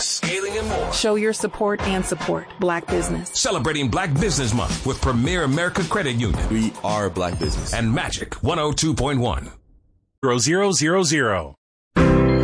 scaling, and more. Show your support and support Black business. Celebrating Black Business Month with Premier America Credit Union. We are Black business. And Magic 102.1. 0000.